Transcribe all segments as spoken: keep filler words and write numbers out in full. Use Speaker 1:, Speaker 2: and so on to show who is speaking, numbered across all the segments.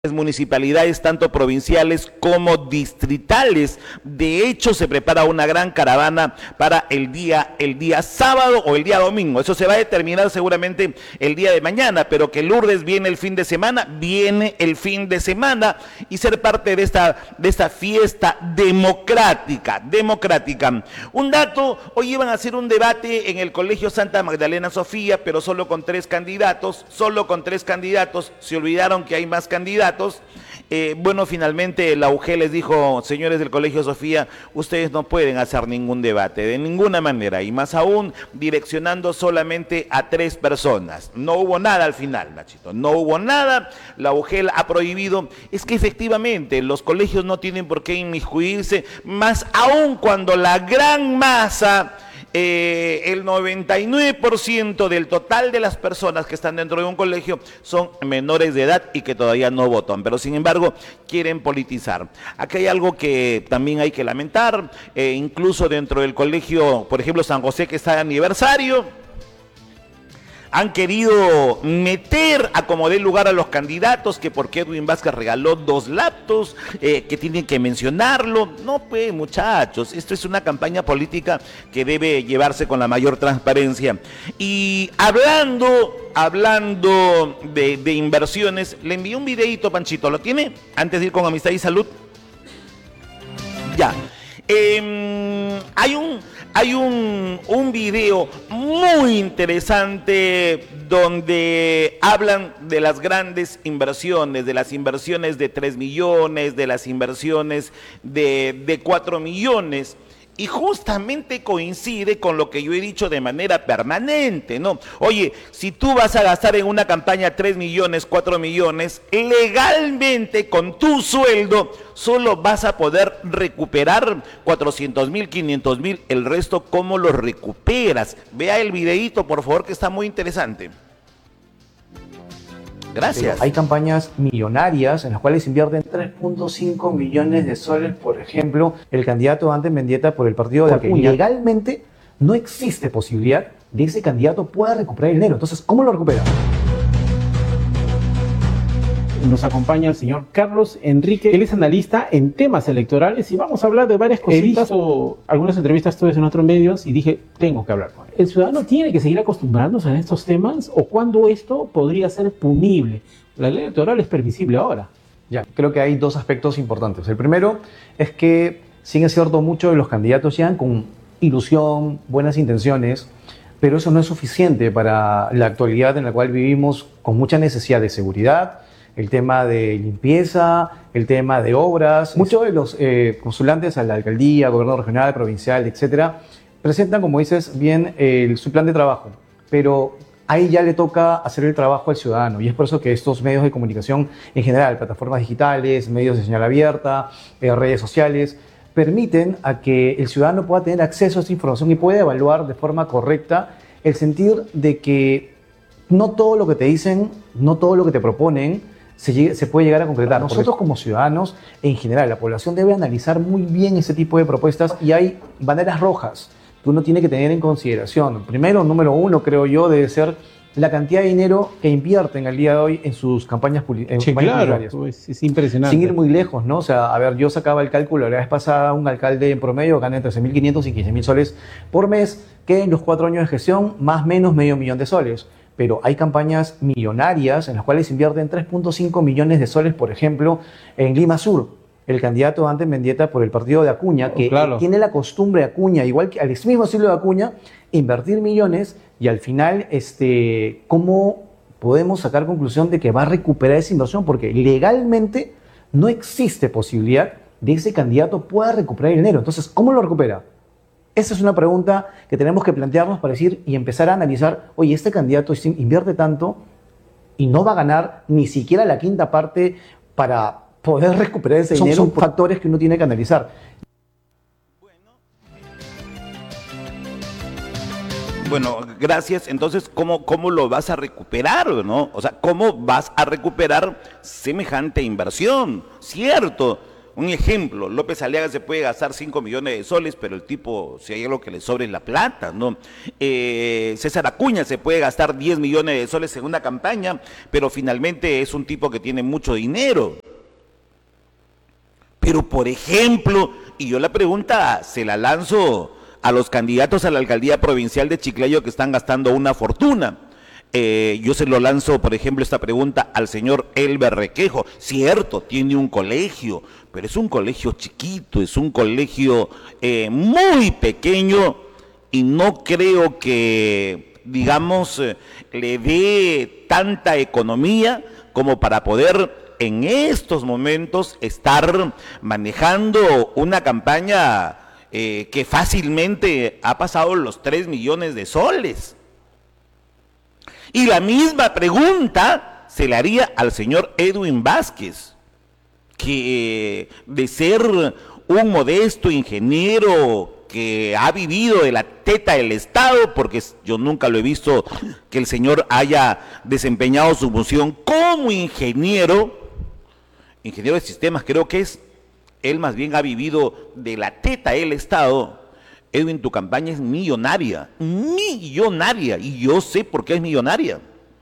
Speaker 1: municipalidades tanto provinciales como distritales. De hecho, se prepara una gran caravana para el día, el día sábado o el día domingo. Eso se va a determinar seguramente el día de mañana, pero que Lourdes viene el fin de semana, viene el fin de semana y ser parte de esta, de esta fiesta democrática, democrática. Un dato, hoy iban a hacer un debate en el Colegio Santa Magdalena Sofía, pero solo con tres candidatos, solo con tres candidatos, se olvidaron que hay más candidatos. Eh, bueno, finalmente la U G les dijo, señores del Colegio Sofía, ustedes no pueden hacer ningún debate, de ninguna manera, y más aún direccionando solamente a tres personas. No hubo nada al final, Nachito, no hubo nada, la U G ha prohibido. Es que efectivamente los colegios no tienen por qué inmiscuirse, más aún cuando la gran masa... Eh, el noventa y nueve por ciento del total de las personas que están dentro de un colegio son menores de edad y que todavía no votan, pero sin embargo quieren politizar. Aquí hay algo que también hay que lamentar, eh, incluso dentro del colegio, por ejemplo, San José, que está de aniversario, han querido meter a como dé lugar a los candidatos, que porque Edwin Vázquez regaló dos laptops, eh, que tienen que mencionarlo. No, pues, muchachos, esto es una campaña política que debe llevarse con la mayor transparencia. Y hablando, hablando de, de inversiones, le envié un videito, Panchito, ¿lo tiene? Antes de ir con Amistad y Salud. Ya. Eh, hay un... Hay un, un video muy interesante donde hablan de las grandes inversiones, de las inversiones de tres millones, de las inversiones de, de cuatro millones. Y justamente coincide con lo que yo he dicho de manera permanente, ¿no? Oye, si tú vas a gastar en una campaña tres millones, cuatro millones, legalmente con tu sueldo solo vas a poder recuperar cuatrocientos mil, quinientos mil, el resto, ¿cómo lo recuperas? Vea el videíto, por favor, que está muy interesante. Gracias.
Speaker 2: Pero hay campañas millonarias en las cuales invierten tres punto cinco millones de soles, por ejemplo, el candidato Dante Mendieta por el partido de Acuña. Legalmente no existe posibilidad de que ese candidato pueda recuperar el dinero. Entonces, ¿cómo lo recupera?
Speaker 3: Nos acompaña el señor Carlos Enrique, él es analista en temas electorales y vamos a hablar de varias cositas. He visto algunas entrevistas tuyas en otros medios y dije, tengo que hablar con él. ¿El ciudadano tiene que seguir acostumbrándose a estos temas o cuándo esto podría ser punible? La ley electoral es permisible ahora.
Speaker 2: Ya, creo que hay dos aspectos importantes. El primero es que, sí es cierto, muchos de los candidatos llegan con ilusión, buenas intenciones, pero eso no es suficiente para la actualidad en la cual vivimos, con mucha necesidad de seguridad, el tema de limpieza, el tema de obras. Muchos de los eh, postulantes a la alcaldía, gobierno regional, provincial, etcétera, presentan, como dices, bien eh, su plan de trabajo, pero ahí ya le toca hacer el trabajo al ciudadano, y es por eso que estos medios de comunicación en general, plataformas digitales, medios de señal abierta, eh, redes sociales, permiten a que el ciudadano pueda tener acceso a esta información y pueda evaluar de forma correcta el sentir de que no todo lo que te dicen, no todo lo que te proponen, Se, llegue, se puede llegar a concretar. Nosotros como ciudadanos, en general, la población debe analizar muy bien ese tipo de propuestas y hay banderas rojas que uno tiene que tener en consideración. Primero, número uno, creo yo, debe ser la cantidad de dinero que invierten al día de hoy en sus campañas, en
Speaker 3: sí,
Speaker 2: campañas
Speaker 3: claro,
Speaker 2: publicitarias.
Speaker 3: Pues, es impresionante.
Speaker 2: Sin ir muy lejos, ¿no? O sea, a ver, yo sacaba el cálculo la vez pasada, un alcalde en promedio gana entre trece mil quinientos y quince mil soles por mes, que en los cuatro años de gestión, más o menos medio millón de soles. Pero hay campañas millonarias en las cuales invierten tres punto cinco millones de soles, por ejemplo, en Lima Sur, el candidato Dante Mendieta por el partido de Acuña, que oh, claro. tiene la costumbre Acuña, igual que al mismo estilo de Acuña, invertir millones y al final, este, ¿cómo podemos sacar conclusión de que va a recuperar esa inversión? Porque legalmente no existe posibilidad de que ese candidato pueda recuperar el dinero. Entonces, ¿cómo lo recupera? Esa es una pregunta que tenemos que plantearnos para decir y empezar a analizar, oye, este candidato invierte tanto y no va a ganar ni siquiera la quinta parte para poder recuperar ese son, dinero. Son factores que uno tiene que analizar.
Speaker 1: Bueno, gracias. Entonces, ¿cómo, cómo lo vas a recuperar, no? O sea, ¿cómo vas a recuperar semejante inversión? Cierto. un ejemplo, López Aliaga se puede gastar cinco millones de soles, pero el tipo, si hay algo que le sobre es la plata, ¿no? Eh, César Acuña se puede gastar diez millones de soles en una campaña, pero finalmente es un tipo que tiene mucho dinero. Pero, por ejemplo, y yo la pregunta se la lanzo a los candidatos a la alcaldía provincial de Chiclayo que están gastando una fortuna. Eh, yo se lo lanzo, por ejemplo, esta pregunta al señor Elber Requejo. Cierto, tiene un colegio, pero es un colegio chiquito, es un colegio eh, muy pequeño y no creo que, digamos, eh, le dé tanta economía como para poder en estos momentos estar manejando una campaña eh, que fácilmente ha pasado los tres millones de soles. Y la misma pregunta se le haría al señor Edwin Vázquez, que de ser un modesto ingeniero que ha vivido de la teta del Estado, porque yo nunca lo he visto que el señor haya desempeñado su función como ingeniero, ingeniero de sistemas creo que es, él más bien ha vivido de la teta del Estado. Edwin, tu campaña es millonaria, millonaria, y yo sé por qué es millonaria.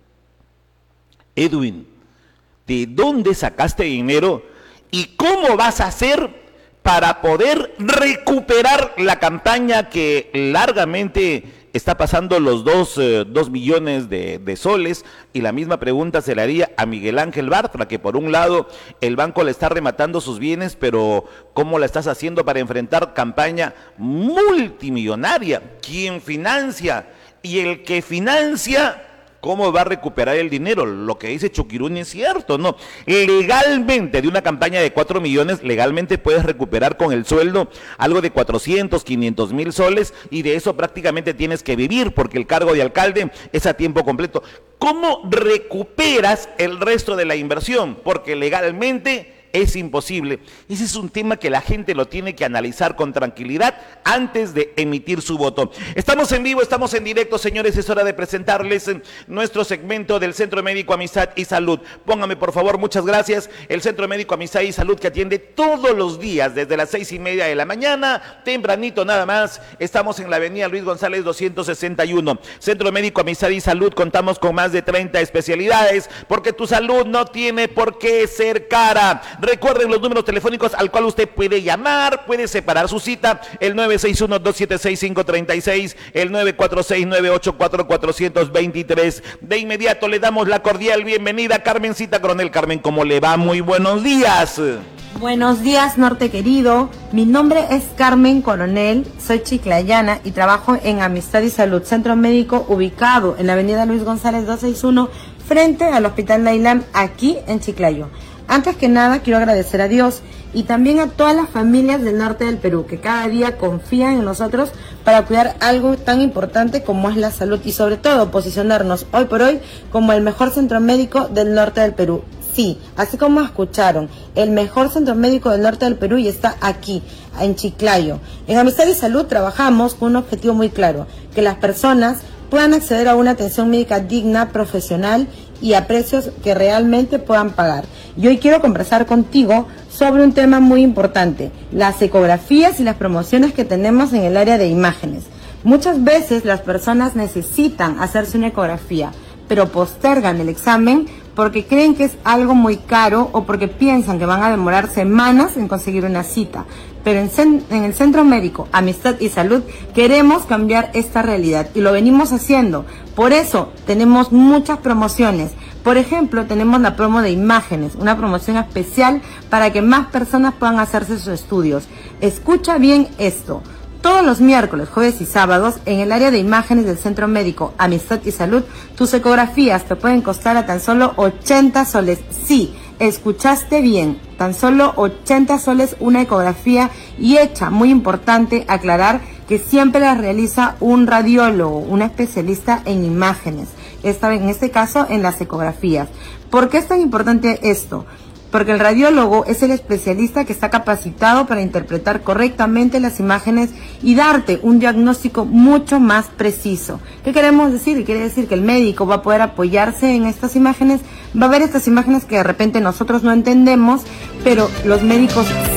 Speaker 1: Edwin, ¿de dónde sacaste dinero y cómo vas a hacer para poder recuperar la campaña que largamente está pasando los dos, eh, dos millones de, de soles? Y la misma pregunta se le haría a Miguel Ángel Bartra, que por un lado el banco le está rematando sus bienes, pero ¿cómo la estás haciendo para enfrentar campaña multimillonaria? ¿Quién financia? Y el que financia, ¿cómo va a recuperar el dinero? Lo que dice Chuquiruni es cierto, ¿no? Legalmente, de una campaña de cuatro millones, legalmente puedes recuperar con el sueldo algo de cuatrocientos, quinientos mil soles, y de eso prácticamente tienes que vivir, porque el cargo de alcalde es a tiempo completo. ¿Cómo recuperas el resto de la inversión? Porque legalmente es imposible. Ese es un tema que la gente lo tiene que analizar con tranquilidad antes de emitir su voto. Estamos en vivo, estamos en directo, señores, es hora de presentarles nuestro segmento del Centro Médico Amistad y Salud. Póngame, por favor, muchas gracias. El Centro Médico Amistad y Salud, que atiende todos los días desde las seis y media de la mañana, tempranito nada más. Estamos en la avenida Luis González doscientos sesenta y uno. Centro Médico Amistad y Salud, contamos con más de treinta especialidades, porque tu salud no tiene por qué ser cara. Recuerden los números telefónicos al cual usted puede llamar, puede separar su cita, el nueve seis uno, dos siete seis, cinco tres seis, el nueve cuatro seis, nueve ocho cuatro, cuatro dos tres. De inmediato le damos la cordial bienvenida a Carmencita Coronel. Carmen, ¿cómo le va? Muy buenos días.
Speaker 4: Buenos días, Norte querido. Mi nombre es Carmen Coronel, soy chiclayana y trabajo en Amistad y Salud, centro médico ubicado en la avenida Luis González doscientos sesenta y uno, frente al Hospital Nailán, aquí en Chiclayo. Antes que nada, quiero agradecer a Dios y también a todas las familias del norte del Perú que cada día confían en nosotros para cuidar algo tan importante como es la salud y sobre todo posicionarnos hoy por hoy como el mejor centro médico del norte del Perú. Sí, así como escucharon, el mejor centro médico del norte del Perú y está aquí, en Chiclayo. En Amistad y Salud trabajamos con un objetivo muy claro, que las personas puedan acceder a una atención médica digna, profesional y a precios que realmente puedan pagar. Y hoy quiero conversar contigo sobre un tema muy importante, las ecografías y las promociones que tenemos en el área de imágenes. Muchas veces las personas necesitan hacerse una ecografía, pero postergan el examen porque creen que es algo muy caro o porque piensan que van a demorar semanas en conseguir una cita. Pero en, en el Centro Médico Amistad y Salud queremos cambiar esta realidad y lo venimos haciendo. Por eso tenemos muchas promociones. Por ejemplo, tenemos la promo de imágenes, una promoción especial para que más personas puedan hacerse sus estudios. Escucha bien esto. Todos los miércoles, jueves y sábados, en el área de imágenes del Centro Médico Amistad y Salud, tus ecografías te pueden costar a tan solo ochenta soles. Sí, escuchaste bien, tan solo ochenta soles una ecografía y hecha, muy importante aclarar que siempre la realiza un radiólogo, un especialista en imágenes, esta, en este caso en las ecografías. ¿Por qué es tan importante esto? Porque el radiólogo es el especialista que está capacitado para interpretar correctamente las imágenes y darte un diagnóstico mucho más preciso. ¿Qué queremos decir? Quiere decir que el médico va a poder apoyarse en estas imágenes, va a ver estas imágenes que de repente nosotros no entendemos, pero los médicos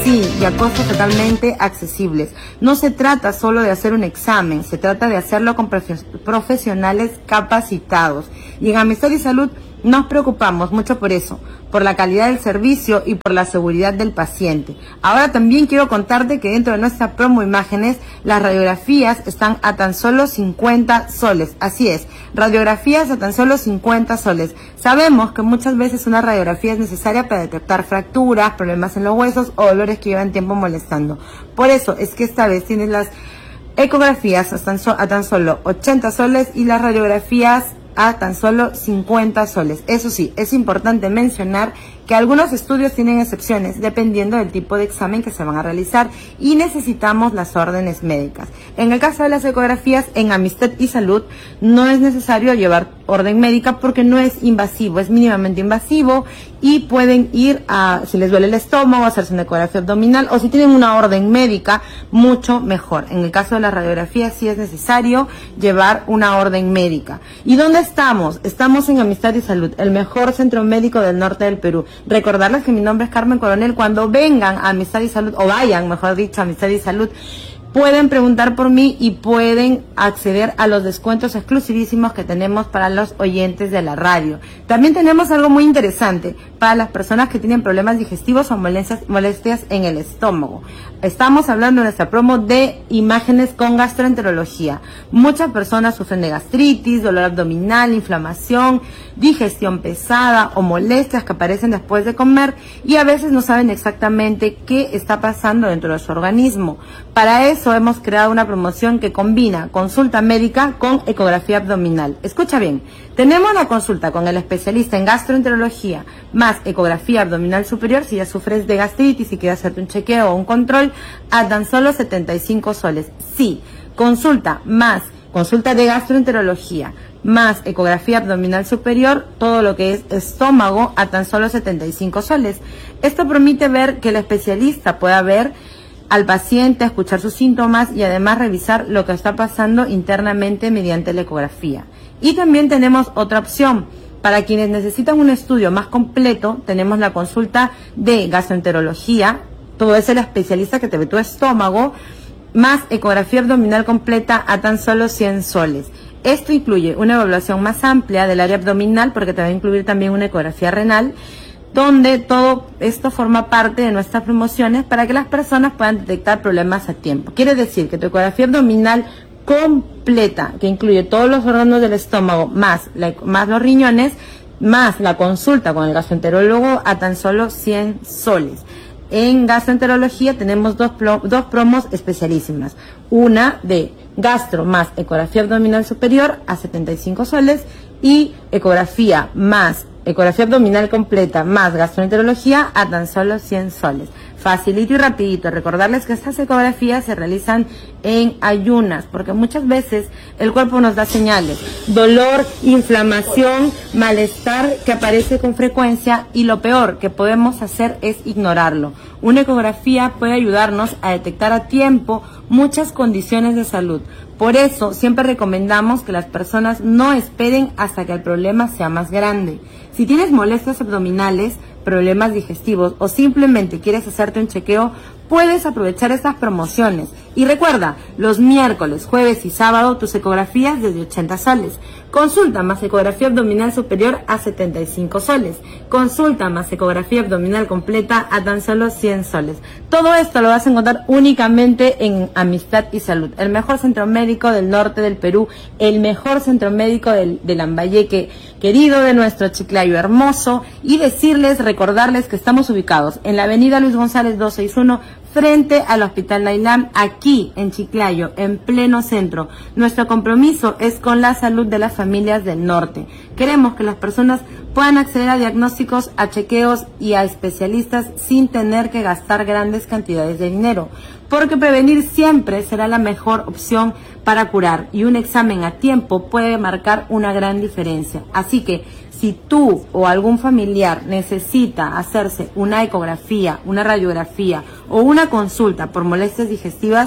Speaker 4: Sí, y a costos totalmente accesibles. No se trata solo de hacer un examen, se trata de hacerlo con profe- profesionales capacitados. Y en Amistad y Salud nos preocupamos mucho por eso, por la calidad del servicio y por la seguridad del paciente. Ahora también quiero contarte que dentro de nuestra promo imágenes, las radiografías están a tan solo cincuenta soles. Así es, radiografías a tan solo cincuenta soles. Sabemos que muchas veces una radiografía es necesaria para detectar fracturas, problemas en los huesos o dolores que llevan tiempo molestando. Por eso es que esta vez tienes las ecografías a tan, so- a tan solo ochenta soles y las radiografías a tan solo cincuenta soles. Eso sí, es importante mencionar que algunos estudios tienen excepciones dependiendo del tipo de examen que se van a realizar y necesitamos las órdenes médicas. En el caso de las ecografías, en Amistad y Salud no es necesario llevar orden médica porque no es invasivo, es mínimamente invasivo y pueden ir a, si les duele el estómago, hacerse una ecografía abdominal o si tienen una orden médica, mucho mejor. En el caso de las radiografías sí es necesario llevar una orden médica. ¿Y dónde estamos? Estamos en Amistad y Salud, el mejor centro médico del norte del Perú. Recordarles que mi nombre es Carmen Coronel. Cuando vengan a Amistad y Salud, o vayan, mejor dicho, a Amistad y Salud, pueden preguntar por mí y pueden acceder a los descuentos exclusivísimos que tenemos para los oyentes de la radio. También tenemos algo muy interesante para las personas que tienen problemas digestivos o molestias, molestias en el estómago. Estamos hablando en nuestra promo de imágenes con gastroenterología. Muchas personas sufren de gastritis, dolor abdominal, inflamación, digestión pesada o molestias que aparecen después de comer y a veces no saben exactamente qué está pasando dentro de su organismo. Para eso hemos creado una promoción que combina consulta médica con ecografía abdominal. Escucha bien, tenemos la consulta con el especialista en gastroenterología más ecografía abdominal superior si ya sufres de gastritis y quieres hacerte un chequeo o un control a tan solo setenta y cinco soles. Sí, consulta más consulta de gastroenterología más ecografía abdominal superior, todo lo que es estómago a tan solo setenta y cinco soles. Esto permite ver que el especialista pueda ver al paciente, escuchar sus síntomas y además revisar lo que está pasando internamente mediante la ecografía. Y también tenemos otra opción. Para quienes necesitan un estudio más completo, tenemos la consulta de gastroenterología, todo es el especialista que te ve tu estómago, más ecografía abdominal completa a tan solo cien soles. Esto incluye una evaluación más amplia del área abdominal porque te va a incluir también una ecografía renal, donde todo esto forma parte de nuestras promociones para que las personas puedan detectar problemas a tiempo. Quiere decir que tu ecografía abdominal completa, que incluye todos los órganos del estómago, más, la, más los riñones, más la consulta con el gastroenterólogo a tan solo cien soles. En gastroenterología tenemos dos, dos promos especialísimas. Una de gastro más ecografía abdominal superior a setenta y cinco soles y ecografía más ecografía abdominal completa más gastroenterología a tan solo cien soles. Facilito y rapidito. Recordarles que estas ecografías se realizan en ayunas, porque muchas veces el cuerpo nos da señales. Dolor, inflamación, malestar que aparece con frecuencia y lo peor que podemos hacer es ignorarlo. Una ecografía puede ayudarnos a detectar a tiempo muchas condiciones de salud. Por eso siempre recomendamos que las personas no esperen hasta que el problema sea más grande. Si tienes molestias abdominales, problemas digestivos o simplemente quieres hacerte un chequeo, puedes aprovechar estas promociones. Y recuerda, los miércoles, jueves y sábado tus ecografías desde ochenta soles. Consulta más ecografía abdominal superior a setenta y cinco soles. Consulta más ecografía abdominal completa a tan solo cien soles. Todo esto lo vas a encontrar únicamente en Amistad y Salud, el mejor centro médico del norte del Perú, el mejor centro médico del, del Lambayeque querido, de nuestro Chiclayo hermoso, y decirles, recordarles que estamos ubicados en la avenida Luis González doscientos sesenta y uno, frente al Hospital Nailán, aquí en Chiclayo, en pleno centro. Nuestro compromiso es con la salud de las familias del norte. Queremos que las personas puedan acceder a diagnósticos, a chequeos y a especialistas sin tener que gastar grandes cantidades de dinero, porque prevenir siempre será la mejor opción para curar, y un examen a tiempo puede marcar una gran diferencia. Así que si tú o algún familiar necesita hacerse una ecografía, una radiografía o una consulta por molestias digestivas,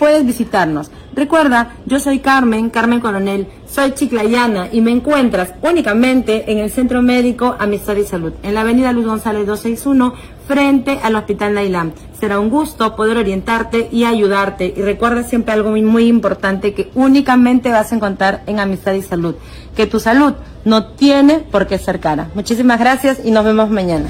Speaker 4: puedes visitarnos. Recuerda, yo soy Carmen, Carmen Coronel, soy chiclayana y me encuentras únicamente en el Centro Médico Amistad y Salud, en la avenida Luis González doscientos sesenta y uno, frente al Hospital Nailán. Será un gusto poder orientarte y ayudarte. Y recuerda siempre algo muy, muy importante, que únicamente vas a encontrar en Amistad y Salud, que tu salud no tiene por qué ser cara. Muchísimas gracias y nos vemos mañana.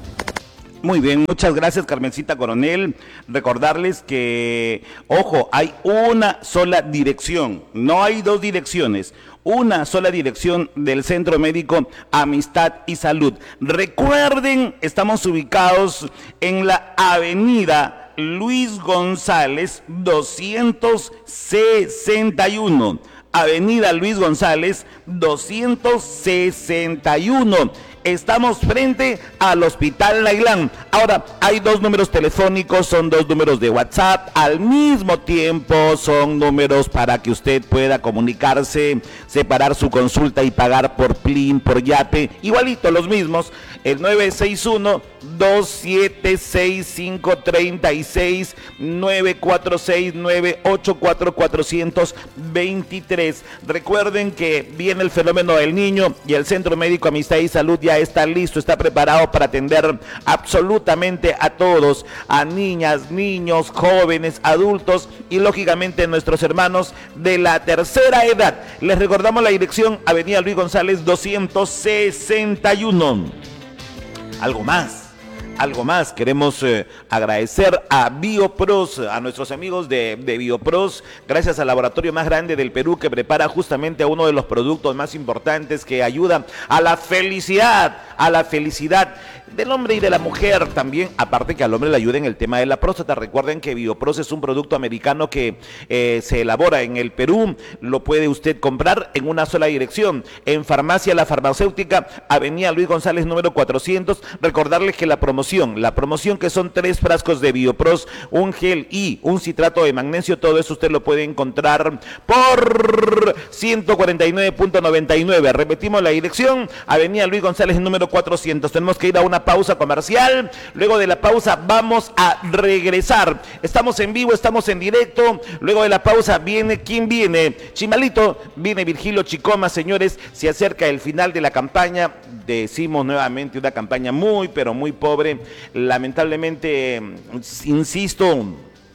Speaker 1: Muy bien, muchas gracias, Carmencita Coronel. Recordarles que, ojo, hay una sola dirección, no hay dos direcciones, una sola dirección del Centro Médico Amistad y Salud. Recuerden, estamos ubicados en la avenida Luis González doscientos sesenta y uno. Avenida Luis González doscientos sesenta y uno. Estamos frente al Hospital Nailán. Ahora, hay dos números telefónicos, son dos números de WhatsApp. Al mismo tiempo, son números para que usted pueda comunicarse, separar su consulta y pagar por Plin, por Yape. Igualito, los mismos. El nueve seis uno, dos siete seis, cinco tres seis, nueve cuatro seis, nueve ocho cuatro, cuatro dos tres. Recuerden que viene el fenómeno del niño y el Centro Médico Amistad y Salud ya está listo, está preparado para atender absolutamente a todos, a niñas, niños, jóvenes, adultos y lógicamente nuestros hermanos de la tercera edad. Les recordamos la dirección: avenida Luis González doscientos sesenta y uno. Algo más. Algo más, queremos eh, agradecer a Biopros, a nuestros amigos de, de Biopros, gracias al laboratorio más grande del Perú que prepara justamente a uno de los productos más importantes que ayudan a la felicidad, a la felicidad del hombre y de la mujer también, aparte que al hombre le ayuda en el tema de la próstata. Recuerden que Biopros es un producto americano que eh, se elabora en el Perú, lo puede usted comprar en una sola dirección, en Farmacia La Farmacéutica, avenida Luis González número cuatrocientos. Recordarles que la promoción La promoción que son tres frascos de Biopros, un gel y un citrato de magnesio, todo eso usted lo puede encontrar por ciento cuarenta y nueve punto noventa y nueve. Repetimos la dirección: avenida Luis González número cuatrocientos. Tenemos que ir a una pausa comercial. Luego de la pausa vamos a regresar. Estamos en vivo, estamos en directo. Luego de la pausa viene, ¿quién viene? Chimalito, viene Virgilio Chicoma, señores. Se acerca el final de la campaña. Decimos nuevamente, una campaña muy, pero muy pobre. Lamentablemente, insisto,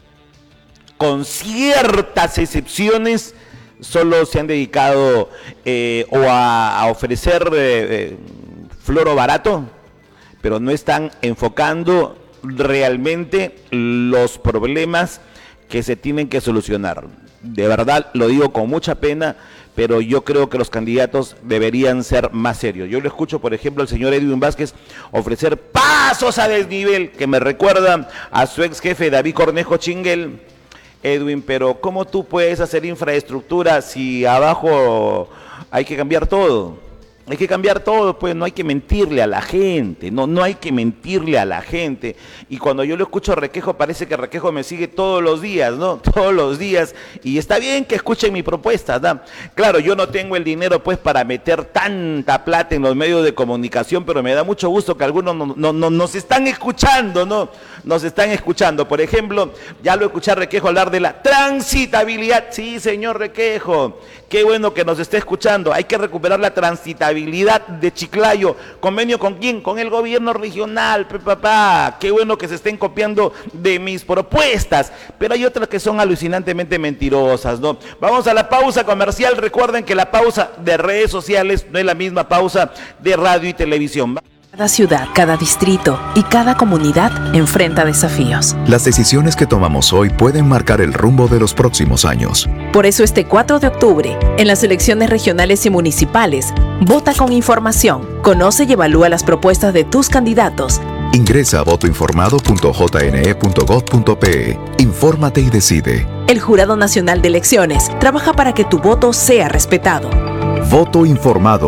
Speaker 1: con ciertas excepciones, solo se han dedicado eh, o a, a ofrecer eh, eh, floro barato, pero no están enfocando realmente los problemas que se tienen que solucionar. De verdad, lo digo con mucha pena, pero yo creo que los candidatos deberían ser más serios. Yo lo escucho, por ejemplo, al señor Edwin Vázquez ofrecer pasos a desnivel, que me recuerda a su ex jefe David Cornejo Chinguel. Edwin, pero ¿cómo tú puedes hacer infraestructura si abajo hay que cambiar todo? Hay que cambiar todo, pues no hay que mentirle a la gente, no, no hay que mentirle a la gente. Y cuando yo lo escucho a Requejo, parece que Requejo me sigue todos los días, ¿no? Todos los días. Y está bien que escuchen mi propuesta, ¿no? Claro, yo no tengo el dinero, pues, para meter tanta plata en los medios de comunicación, pero me da mucho gusto que algunos no, no, no, nos están escuchando, ¿no? Nos están escuchando. Por ejemplo, ya lo escuché a Requejo hablar de la transitabilidad. Sí, señor Requejo, qué bueno que nos esté escuchando. Hay que recuperar la transitabilidad de Chiclayo. ¿Convenio con quién? Con el gobierno regional, pe, papá. Qué bueno que se estén copiando de mis propuestas, pero hay otras que son alucinantemente mentirosas, ¿no? Vamos a la pausa comercial. Recuerden que la pausa de redes sociales no es la misma pausa de radio y televisión.
Speaker 5: Cada ciudad, cada distrito y cada comunidad enfrenta desafíos.
Speaker 6: Las decisiones que tomamos hoy pueden marcar el rumbo de los próximos años.
Speaker 5: Por eso este cuatro de octubre, en las elecciones regionales y municipales, vota con información, conoce y evalúa las propuestas de tus candidatos.
Speaker 6: Ingresa a voto informado punto j n e punto gov punto p e. Infórmate y decide.
Speaker 5: El Jurado Nacional de Elecciones trabaja para que tu voto sea respetado.
Speaker 6: Voto informado.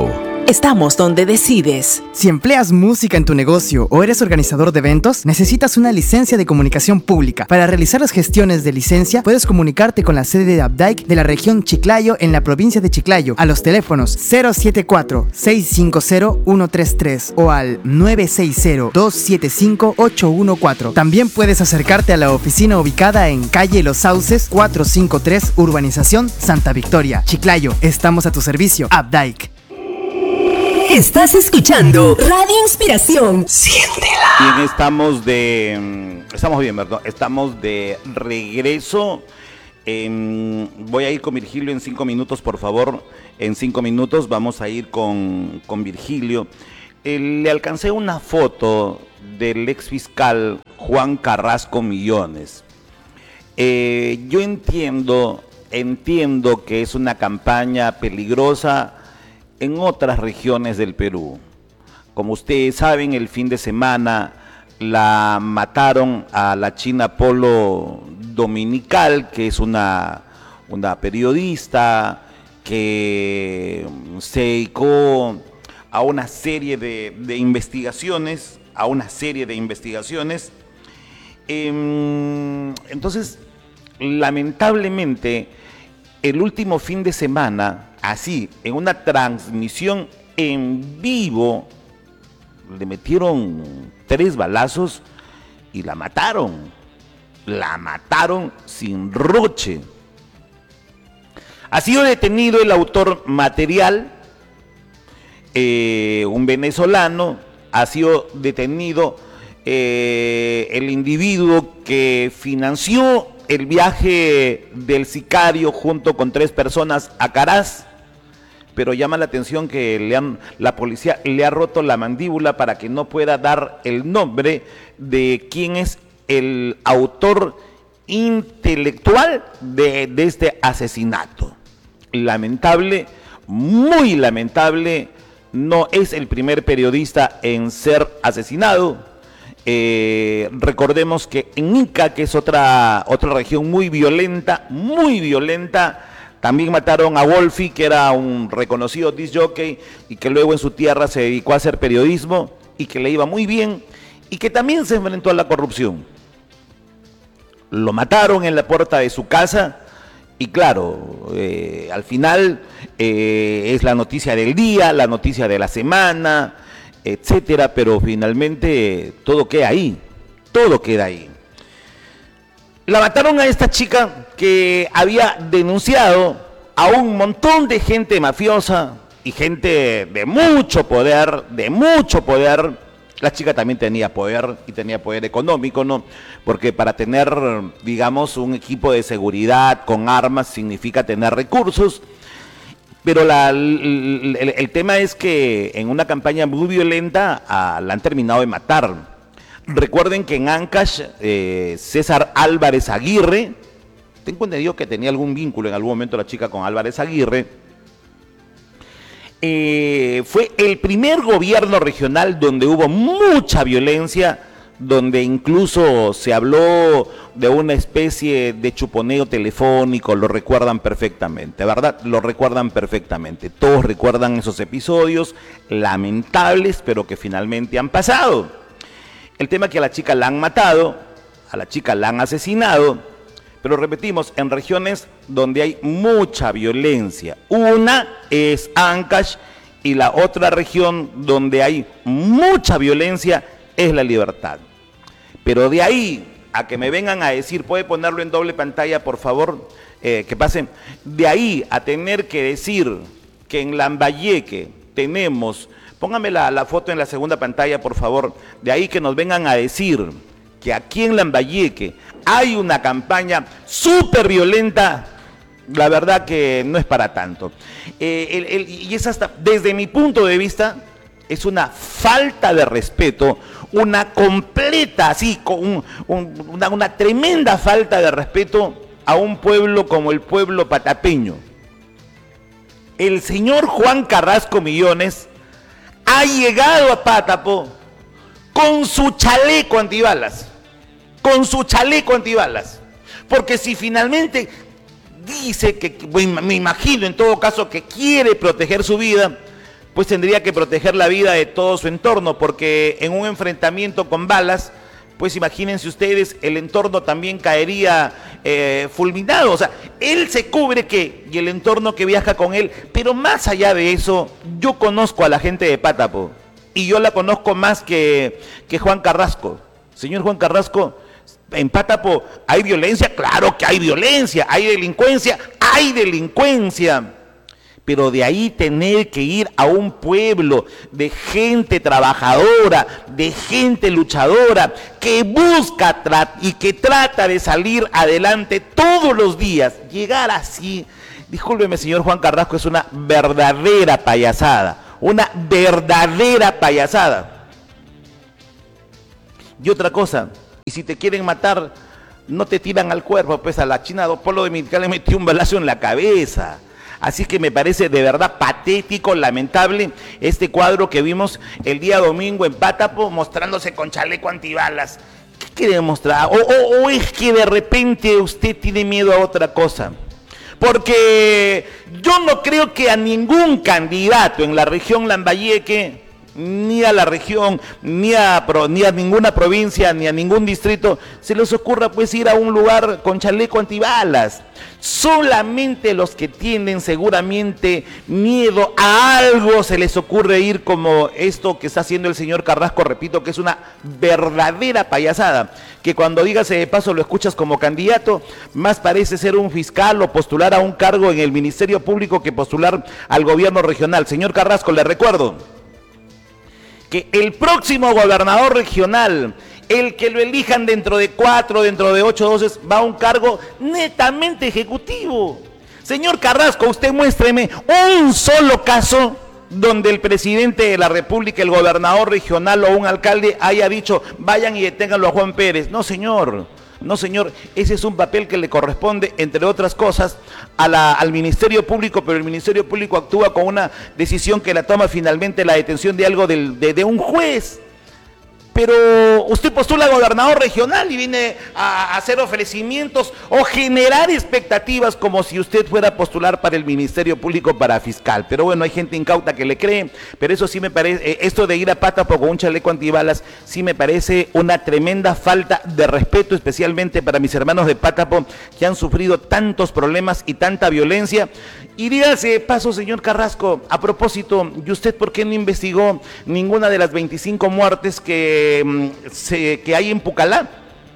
Speaker 5: estamos donde decides.
Speaker 7: Si empleas música en tu negocio o eres organizador de eventos, necesitas una licencia de comunicación pública. Para realizar las gestiones de licencia, puedes comunicarte con la sede de Abdaic de la región Chiclayo en la provincia de Chiclayo a los teléfonos cero siete cuatro, seis cinco cero, uno tres tres o al nueve seis cero, dos siete cinco, ocho uno cuatro. También puedes acercarte a la oficina ubicada en calle Los Sauces cuatrocientos cincuenta y tres, Urbanización Santa Victoria, Chiclayo. Estamos a tu servicio, Abdaic.
Speaker 8: Estás escuchando Radio Inspiración.
Speaker 1: Siéntela. Bien, estamos de... Estamos bien, ¿verdad? Estamos de regreso. Eh, voy a ir con Virgilio en cinco minutos, por favor. En cinco minutos vamos a ir con, con Virgilio. Eh, le alcancé una foto del ex fiscal Juan Carrasco Millones. Eh, yo entiendo, entiendo que es una campaña peligrosa en otras regiones del Perú. Como ustedes saben, el fin de semana la mataron a la China Polo Dominical, que es una, una periodista que se dedicó a una serie de, de investigaciones, a una serie de investigaciones. Eh, entonces, lamentablemente, el último fin de semana, así, en una transmisión en vivo, le metieron tres balazos y la mataron. La mataron sin roche. Ha sido detenido el autor material, eh, un venezolano. Ha sido detenido eh, el individuo que financió el viaje del sicario junto con tres personas a Caraz, pero llama la atención que le han, la policía le ha roto la mandíbula para que no pueda dar el nombre de quién es el autor intelectual de, de este asesinato. Lamentable, muy lamentable, no es el primer periodista en ser asesinado. Eh, recordemos que en Ica, que es otra, otra región muy violenta, muy violenta, también mataron a Wolfi, que era un reconocido disc jockey y que luego en su tierra se dedicó a hacer periodismo y que le iba muy bien y que también se enfrentó a la corrupción. Lo mataron en la puerta de su casa y claro, eh, al final eh, es la noticia del día, la noticia de la semana, etcétera, pero finalmente todo queda ahí, todo queda ahí. La mataron a esta chica que había denunciado a un montón de gente mafiosa y gente de mucho poder, de mucho poder. La chica también tenía poder y tenía poder económico, ¿no? Porque para tener, digamos, un equipo de seguridad con armas significa tener recursos. Pero la, el, el, el tema es que en una campaña muy violenta a, la han terminado de matar. Recuerden que en Ancash, eh, César Álvarez Aguirre, tengo entendido que tenía algún vínculo en algún momento la chica con Álvarez Aguirre, eh, fue el primer gobierno regional donde hubo mucha violencia, donde incluso se habló de una especie de chuponeo telefónico, lo recuerdan perfectamente, ¿verdad? Lo recuerdan perfectamente. Todos recuerdan esos episodios lamentables, pero que finalmente han pasado. El tema es que a la chica la han matado, a la chica la han asesinado, pero repetimos, en regiones donde hay mucha violencia. Una es Ancash y la otra región donde hay mucha violencia es La Libertad. Pero de ahí a que me vengan a decir, puede ponerlo en doble pantalla, por favor, eh, que pasen, de ahí a tener que decir que en Lambayeque tenemos, póngame la, la foto en la segunda pantalla, por favor, de ahí que nos vengan a decir que aquí en Lambayeque hay una campaña súper violenta, la verdad que no es para tanto. Eh, el, el, y es hasta, desde mi punto de vista, es una falta de respeto, una completa, así, un, un, una, una tremenda falta de respeto a un pueblo como el pueblo patapeño. El señor Juan Carrasco Millones ha llegado a Pátapo con su chaleco antibalas, con su chaleco antibalas, porque si finalmente dice que, me imagino en todo caso que quiere proteger su vida, pues tendría que proteger la vida de todo su entorno, porque en un enfrentamiento con balas, pues imagínense ustedes, el entorno también caería eh, fulminado. O sea, él se cubre que, y el entorno que viaja con él, pero más allá de eso, yo conozco a la gente de Pátapo, y yo la conozco más que, que Juan Carrasco. Señor Juan Carrasco, en Pátapo hay violencia, claro que hay violencia, hay delincuencia, hay delincuencia. Pero de ahí tener que ir a un pueblo de gente trabajadora, de gente luchadora, que busca y que trata de salir adelante todos los días, llegar así, discúlpeme señor Juan Carrasco, es una verdadera payasada, una verdadera payasada. Y otra cosa, y si te quieren matar, no te tiran al cuerpo, pues a la China Polo Dominicana le metió un balazo en la cabeza. Así que me parece de verdad patético, lamentable, este cuadro que vimos el día domingo en Pátapo, mostrándose con chaleco antibalas. ¿Qué quiere mostrar? O, o, o es que de repente usted tiene miedo a otra cosa. Porque yo no creo que a ningún candidato en la región Lambayeque, ni a la región, ni a, ni a ninguna provincia, ni a ningún distrito, se les ocurra pues ir a un lugar con chaleco antibalas. Solamente los que tienen seguramente miedo a algo se les ocurre ir como esto que está haciendo el señor Carrasco, repito que es una verdadera payasada, que cuando dígase de paso lo escuchas como candidato, más parece ser un fiscal o postular a un cargo en el Ministerio Público que postular al gobierno regional. Señor Carrasco, le recuerdo que el próximo gobernador regional, el que lo elijan dentro de cuatro, dentro de ocho, doce, va a un cargo netamente ejecutivo. Señor Carrasco, usted muéstreme un solo caso donde el presidente de la República, el gobernador regional o un alcalde haya dicho, vayan y deténganlo a Juan Pérez. No, señor. No, señor, ese es un papel que le corresponde, entre otras cosas, a la, al Ministerio Público, pero el Ministerio Público actúa con una decisión que la toma finalmente la detención de algo del, de, de un juez. Pero usted postula a gobernador regional y viene a hacer ofrecimientos o generar expectativas como si usted fuera a postular para el Ministerio Público para fiscal. Pero bueno, hay gente incauta que le cree, pero eso sí me parece, esto de ir a Pátapo con un chaleco antibalas, sí me parece una tremenda falta de respeto, especialmente para mis hermanos de Pátapo que han sufrido tantos problemas y tanta violencia. Y dígase paso, señor Carrasco, a propósito, ¿y usted por qué no investigó ninguna de las veinticinco muertes que, se, que hay en Pucallá?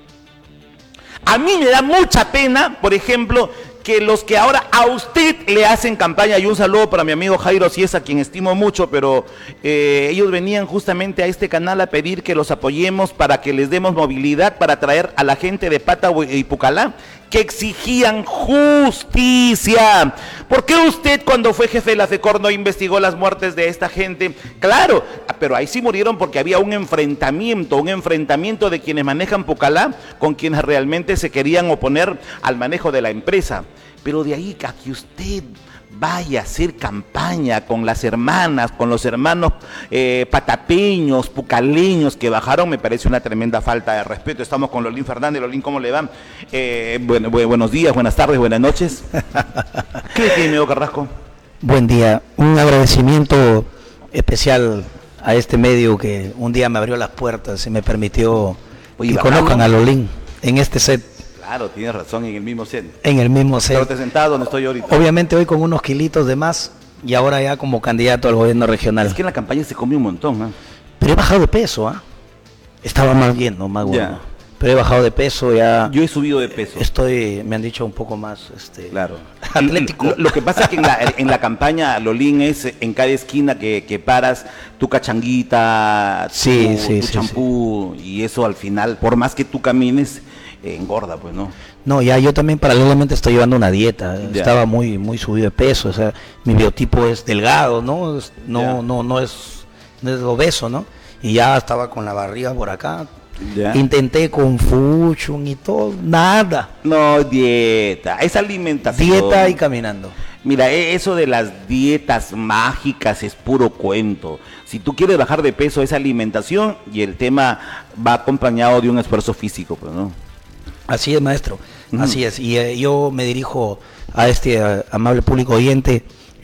Speaker 1: A mí me da mucha pena, por ejemplo, que los que ahora a usted le hacen campaña, y un saludo para mi amigo Jairo Ciesa, a quien estimo mucho, pero eh, ellos venían justamente a este canal a pedir que los apoyemos para que les demos movilidad para traer a la gente de Pátapo y Pucallá, que exigían justicia. ¿Por qué usted cuando fue jefe de la FECOR no investigó las muertes de esta gente? Claro, pero ahí sí murieron porque había un enfrentamiento, un enfrentamiento de quienes manejan Pucallá con quienes realmente se querían oponer al manejo de la empresa. Pero de ahí a que usted vaya a hacer campaña con las hermanas, con los hermanos eh, patapeños, pucaleños que bajaron, me parece una tremenda falta de respeto. Estamos con Lolín Fernández. Lolín, ¿cómo le va? Eh, bueno, buenos días, buenas tardes, buenas noches. ¿Qué le tiene, amigo Carrasco?
Speaker 9: Buen día, un agradecimiento especial a este medio que un día me abrió las puertas y me permitió Oye, que bajamos. Conozcan a Lolín en este set.
Speaker 1: Claro, tienes razón, en el mismo set.
Speaker 9: En el mismo set.
Speaker 1: Pero te sentado donde estoy ahorita.
Speaker 9: Obviamente hoy con unos kilitos de más y ahora ya como candidato al gobierno regional.
Speaker 1: Es que en la campaña se comió un montón, ¿eh?
Speaker 9: Pero he bajado de peso, ¿ah? ¿eh? Estaba más bien, ¿no? Más bueno. Ya. Pero he bajado de peso ya.
Speaker 1: Yo he subido de peso.
Speaker 9: Estoy, me han dicho, un poco más, este,
Speaker 1: claro,
Speaker 9: atlético.
Speaker 1: Lo, lo que pasa es que en la, en la campaña, Lolín, es en cada esquina que, que paras tu cachanguita,
Speaker 9: sí,
Speaker 1: tu,
Speaker 9: sí,
Speaker 1: tu
Speaker 9: sí,
Speaker 1: champú, sí. Y eso al final, por más que tú camines, eh, engorda, pues, ¿no?
Speaker 9: No, ya yo también paralelamente estoy llevando una dieta. Ya. Estaba muy, muy subido de peso, o sea, mi biotipo es delgado, ¿no? No, ya. no, no es, no es obeso, ¿no? Y ya estaba con la barriga por acá. Ya. Intenté con fuchun y todo, nada.
Speaker 1: No, dieta, es alimentación.
Speaker 9: Dieta y caminando.
Speaker 1: Mira, eso de las dietas mágicas es puro cuento. Si tú quieres bajar de peso es alimentación y el tema va acompañado de un esfuerzo físico, pues, ¿no?
Speaker 9: Así es, maestro, uh-huh. Así es. Y eh, yo me dirijo a este uh, amable público oyente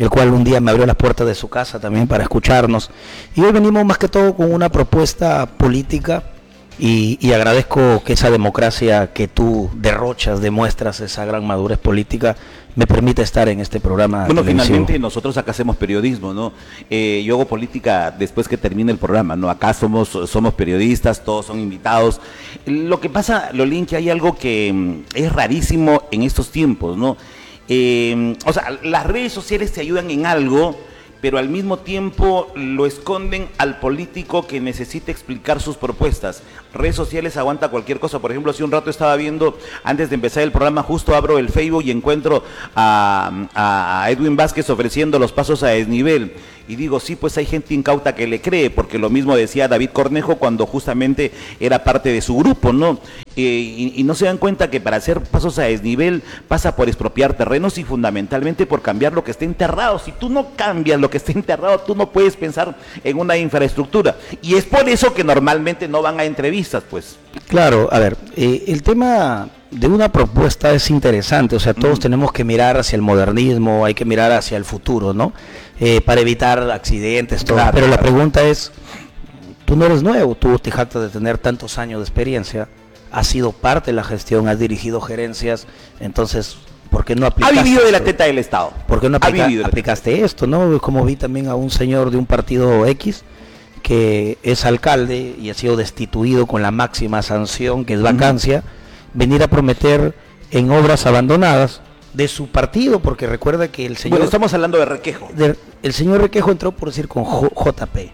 Speaker 9: el cual un día me abrió las puertas de su casa también para escucharnos. Y hoy venimos más que todo con una propuesta política y, y agradezco que esa democracia que tú derrochas, demuestras esa gran madurez política, me permite estar en este programa.
Speaker 1: Bueno,
Speaker 9: televisivo.
Speaker 1: finalmente nosotros acá hacemos periodismo, ¿no? Eh, yo hago política después que termine el programa, ¿no? Acá somos, somos periodistas, todos son invitados. Lo que pasa, Lolín, que hay algo que mm, es rarísimo en estos tiempos, ¿no? Eh, o sea, las redes sociales te ayudan en algo, pero al mismo tiempo lo esconden al político que necesita explicar sus propuestas. Redes sociales aguanta cualquier cosa. Por ejemplo, hace un rato estaba viendo, antes de empezar el programa, justo abro el Facebook y encuentro a, a Edwin Vázquez ofreciendo los pasos a desnivel. Y digo, sí, pues hay gente incauta que le cree, porque lo mismo decía David Cornejo cuando justamente era parte de su grupo, ¿no? Eh, y, y no se dan cuenta que para hacer pasos a desnivel pasa por expropiar terrenos y fundamentalmente por cambiar lo que está enterrado. Si tú no cambias lo que está enterrado, tú no puedes pensar en una infraestructura. Y es por eso que normalmente no van a entrevistas, pues.
Speaker 9: Claro, a ver, eh, el tema de una propuesta es interesante, o sea, todos mm. tenemos que mirar hacia el modernismo, hay que mirar hacia el futuro, ¿no? Eh, para evitar accidentes, todo. Claro, pero claro. La pregunta es, tú no eres nuevo, tú te jactas de tener tantos años de experiencia, has sido parte de la gestión, has dirigido gerencias, entonces, ¿por qué no aplicaste?
Speaker 1: Ha vivido de la teta del Estado.
Speaker 9: ¿Por qué no aplica, aplicaste esto, no? Como vi también a un señor de un partido X, que es alcalde y ha sido destituido con la máxima sanción, que es vacancia, uh-huh. venir a prometer en obras abandonadas de su partido, porque recuerda que el señor...
Speaker 1: Bueno, estamos hablando de Requejo.
Speaker 9: De, el señor Requejo entró, por decir, con J P,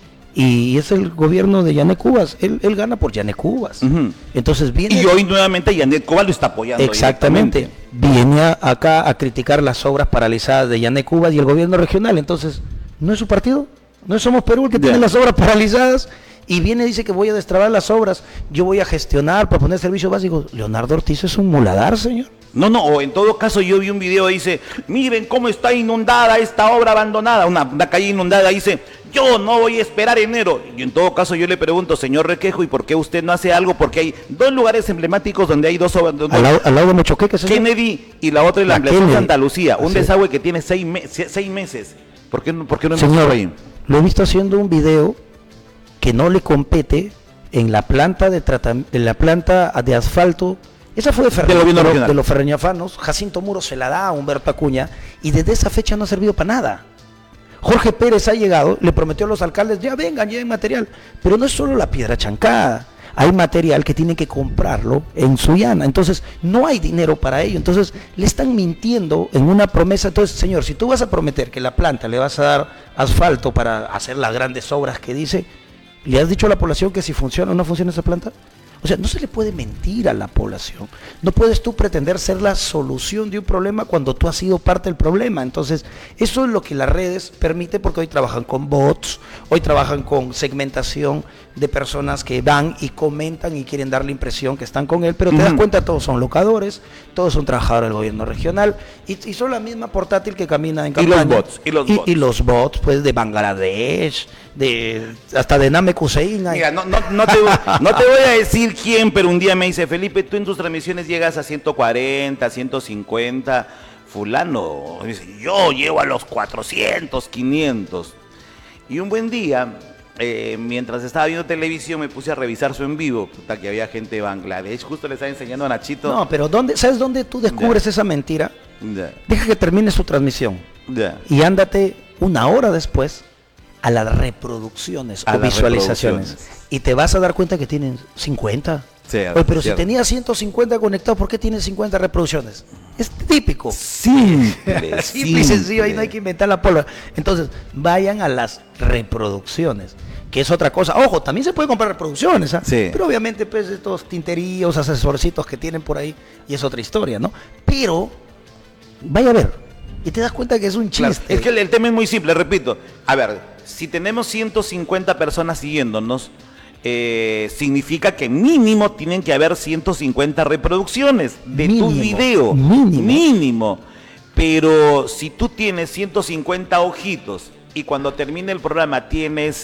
Speaker 9: y es el gobierno de Yané Cubas, él, él gana por Yané Cubas. Uh-huh. Entonces viene...
Speaker 1: Y hoy nuevamente Yané Cubas lo está apoyando.
Speaker 9: Exactamente. Viene a, acá a criticar las obras paralizadas de Yané Cubas y el gobierno regional, entonces, ¿no es su partido? ¿No somos Perú el que yeah. tiene las obras paralizadas? Y viene y dice que voy a destrabar las obras, yo voy a gestionar, proponer servicios básicos. Leonardo Ortiz es un muladar, señor.
Speaker 1: No, no, o en todo caso yo vi un video, dice, miren cómo está inundada esta obra abandonada, una, una calle inundada, dice, yo no voy a esperar enero. Y en todo caso yo le pregunto, señor Requejo, ¿y por qué usted no hace algo? Porque hay dos lugares emblemáticos donde hay dos obras.
Speaker 9: Al lado, al lado de Mochoqueque, señor.
Speaker 1: Kennedy y la otra en la, la Ampliación de Santa Lucía, un sí. desagüe que tiene seis, me seis meses. ¿Por qué, por qué no hemos
Speaker 9: señor, ahí? Lo he visto haciendo un video que no le compete en la planta de, en la planta de asfalto. Esa fue de, Ferre, de, de, de los ferreñafanos. Jacinto Muro se la da a Humberto Acuña y desde esa fecha no ha servido para nada. Jorge Pérez ha llegado, le prometió a los alcaldes, ya vengan, lleven material, pero no es solo la piedra chancada, hay material que tienen que comprarlo en Sullana, entonces no hay dinero para ello, entonces le están mintiendo en una promesa. Entonces, señor, si tú vas a prometer que la planta le vas a dar asfalto para hacer las grandes obras que dice, ¿le has dicho a la población que si funciona o no funciona esa planta? O sea, no se le puede mentir a la población. No puedes tú pretender ser la solución de un problema cuando tú has sido parte del problema. Entonces, eso es lo que las redes permiten, porque hoy trabajan con bots, hoy trabajan con segmentación de personas que van y comentan y quieren dar la impresión que están con él, pero te das cuenta, todos son locadores, todos son trabajadores del gobierno regional y, y son la misma portátil que camina en campaña.
Speaker 1: Y los bots. Y los
Speaker 9: y,
Speaker 1: bots,
Speaker 9: y los bots pues, de Bangladesh, de hasta de Namek Hussein.
Speaker 1: Mira, no, no, no, te, no te voy a decir quién, pero un día me dice, Felipe, tú en tus transmisiones llegas a ciento cuarenta, ciento cincuenta, fulano, dice, yo llego a los cuatrocientos, quinientos. Y un buen día, eh, mientras estaba viendo televisión, me puse a revisar su en vivo, puta, que había gente de Bangladesh, justo le estaba enseñando a Nachito.
Speaker 9: No, pero ¿dónde, ¿sabes dónde tú descubres ya. esa mentira? Ya. Deja que termine su transmisión ya. y ándate una hora después a las reproducciones a o las visualizaciones reproducciones. Y te vas a dar cuenta que tienen cincuenta. Sí, Oye, pero cierto. Si tenía ciento cincuenta conectados, ¿por qué tienen cincuenta reproducciones? Es típico.
Speaker 1: Simple,
Speaker 9: simple y sencillo, ahí no hay que inventar la pólvora. Entonces, vayan a las reproducciones, que es otra cosa. Ojo, también se puede comprar reproducciones, ¿eh? Sí. Pero obviamente, pues, estos tinteríos, asesorcitos que tienen por ahí, y es otra historia, ¿no? Pero, vaya a ver, y te das cuenta que es un chiste. Claro,
Speaker 1: es que el, el tema es muy simple, repito. A ver, si tenemos ciento cincuenta personas siguiéndonos, Eh, significa que mínimo tienen que haber ciento cincuenta reproducciones de mínimo, tu video, mínimo. mínimo. Pero si tú tienes ciento cincuenta ojitos y cuando termine el programa tienes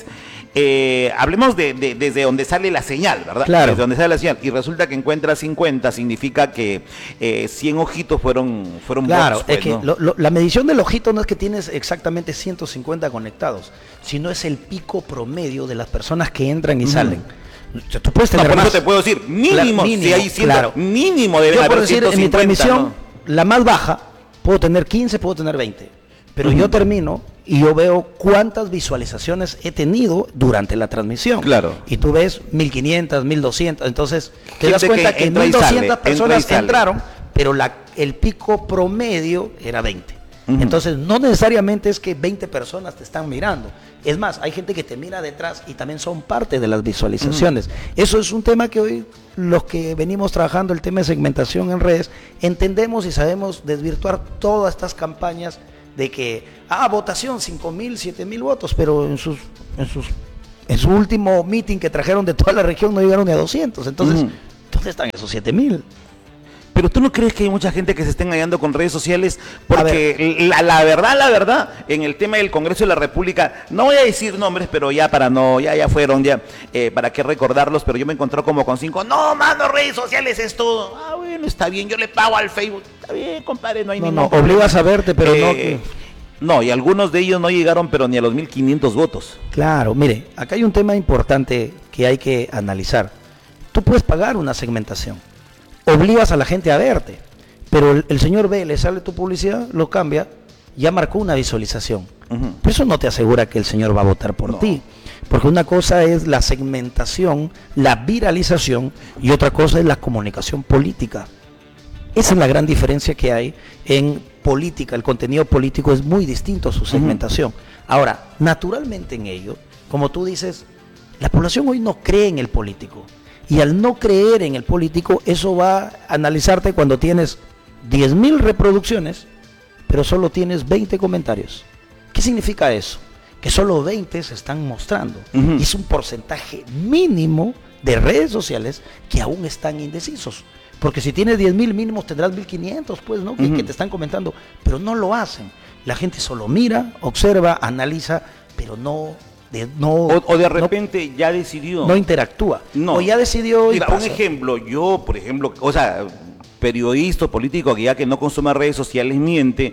Speaker 1: eh, hablemos de, de, desde donde sale la señal, ¿verdad?
Speaker 9: Claro.
Speaker 1: Desde donde sale la señal, y resulta que encuentra cincuenta, significa que eh, cien ojitos fueron, fueron
Speaker 9: Claro,
Speaker 1: bots, pues,
Speaker 9: es que
Speaker 1: ¿no?
Speaker 9: lo, lo, la medición del ojito no es que tienes exactamente ciento cincuenta conectados, sino es el pico promedio de las personas que entran y
Speaker 1: Ujú.
Speaker 9: salen. O sea, tú puedes
Speaker 1: No,
Speaker 9: tener
Speaker 1: por
Speaker 9: más.
Speaker 1: eso te puedo decir, mínimo,
Speaker 9: Claro, mínimo,
Speaker 1: si hay cien,
Speaker 9: claro.
Speaker 1: mínimo deben
Speaker 9: Yo por
Speaker 1: haber
Speaker 9: decir,
Speaker 1: ciento
Speaker 9: en mi
Speaker 1: cincuenta,
Speaker 9: transmisión,
Speaker 1: ¿no?
Speaker 9: la más baja, puedo tener quince, puedo tener veinte. Pero
Speaker 1: Ujú.
Speaker 9: yo termino y yo veo cuántas visualizaciones he tenido durante la transmisión.
Speaker 1: Claro.
Speaker 9: Y tú ves mil quinientas, mil doscientas. Entonces, te
Speaker 1: Gente
Speaker 9: das cuenta
Speaker 1: que
Speaker 9: que,
Speaker 1: entra y
Speaker 9: mil doscientas
Speaker 1: sale, entra y
Speaker 9: personas
Speaker 1: sale.
Speaker 9: entraron, pero la, el pico promedio era veinte.
Speaker 1: Ujú.
Speaker 9: Entonces, no necesariamente es que veinte personas te están mirando. Es más, hay gente que te mira detrás y también son parte de las visualizaciones. Eso es un tema que hoy los que venimos trabajando el tema de segmentación en redes entendemos y sabemos desvirtuar todas estas campañas de que, ah, votación, cinco mil, siete mil votos, pero en sus, en sus, en su último meeting que trajeron de toda la región no llegaron ni a doscientos. Entonces,
Speaker 1: Ujú.
Speaker 9: ¿dónde están esos siete mil?
Speaker 1: Pero tú no crees que hay mucha gente que se esté engañando con redes sociales,
Speaker 9: A
Speaker 1: porque la, la verdad, la verdad, en el tema del Congreso de la República, no voy a decir nombres, pero ya para no, ya, ya fueron, ya, eh, para qué recordarlos, pero yo me encontré como con cinco, no, mano, redes sociales es todo. Ah, bueno, está bien, yo le pago al Facebook, está bien, compadre, no hay
Speaker 9: No,
Speaker 1: ningún
Speaker 9: no,
Speaker 1: problema.
Speaker 9: obligas a verte, pero no
Speaker 1: Eh,
Speaker 9: que...
Speaker 1: No, y algunos de ellos no llegaron, pero ni a los mil quinientos votos.
Speaker 9: Claro, mire, acá hay un tema importante que hay que analizar. Tú puedes pagar una segmentación, obligas a la gente a verte, pero el, el señor ve, le sale tu publicidad, lo cambia, ya marcó una visualización.
Speaker 1: Ujú.
Speaker 9: Pero eso no te asegura que el señor va a votar por
Speaker 1: No.
Speaker 9: ti, porque una cosa es la segmentación, la viralización, y otra cosa es la comunicación política. Esa es la gran diferencia que hay en política. El contenido político es muy distinto a su segmentación. Ahora, naturalmente en ello, como tú dices, la población hoy no cree en el político. Y al no creer en el político, eso va a analizarte cuando tienes diez mil reproducciones, pero solo tienes veinte comentarios. ¿Qué significa eso? Que solo veinte se están mostrando.
Speaker 1: Ujú.
Speaker 9: Y es un porcentaje mínimo de redes sociales que aún están indecisos. Porque si tienes diez mil mínimos tendrás mil quinientos, pues, ¿no? Que,
Speaker 1: Ujú.
Speaker 9: que te están comentando, pero no lo hacen. La gente solo mira, observa, analiza, pero no, de, no,
Speaker 1: O, o de
Speaker 9: no-
Speaker 1: repente ya decidió.
Speaker 9: no, interactúa.
Speaker 1: No.
Speaker 9: O ya decidió y
Speaker 1: Mira, un
Speaker 9: pasa.
Speaker 1: ejemplo, yo, por ejemplo, o sea, periodista o político que ya que no consuma redes sociales miente,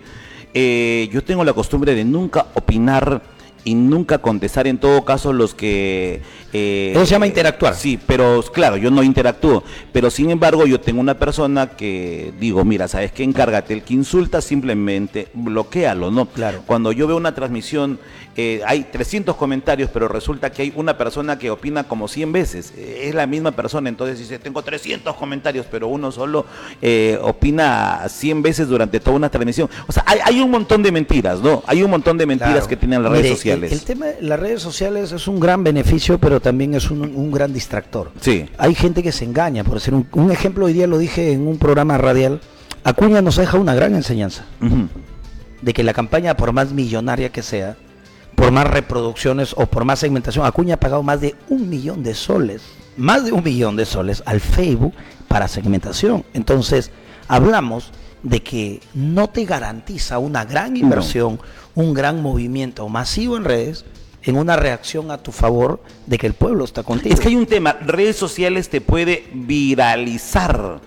Speaker 1: eh, yo tengo la costumbre de nunca opinar y nunca contestar en todo caso los que... eh,
Speaker 9: Eso se llama interactuar.
Speaker 1: Sí, pero claro, yo no interactúo, pero sin embargo yo tengo una persona que digo, mira, ¿sabes qué? Encárgate, el que insulta simplemente bloquéalo, ¿no?
Speaker 9: Claro.
Speaker 1: Cuando yo veo una transmisión, eh, hay trescientos comentarios, pero resulta que hay una persona que opina como cien veces, eh, es la misma persona, entonces dice, tengo trescientos comentarios, pero uno solo eh, opina cien veces durante toda una transmisión. O sea, hay, hay un montón de mentiras, ¿no? Hay un montón de mentiras
Speaker 9: Claro.
Speaker 1: que tienen las
Speaker 9: Mire,
Speaker 1: redes
Speaker 9: el-
Speaker 1: sociales.
Speaker 9: El, tema de las redes sociales es un gran beneficio, pero también es un, un gran distractor.
Speaker 1: Sí.
Speaker 9: Hay gente que se engaña, por decir un, un ejemplo, hoy día lo dije en un programa radial, Acuña nos deja una gran enseñanza,
Speaker 1: Ujú.
Speaker 9: de que la campaña, por más millonaria que sea, por más reproducciones o por más segmentación, Acuña ha pagado más de un millón de soles, más de un millón de soles al Facebook para segmentación. Entonces, hablamos de que no te garantiza una gran inversión, un gran movimiento masivo en redes, en una reacción a tu favor de que el pueblo está contigo.
Speaker 1: Es que hay un tema, redes sociales te puede viralizar,